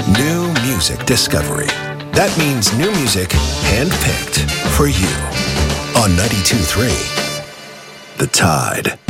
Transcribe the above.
New music discovery. That means new music handpicked for you on 92.3 The Tide.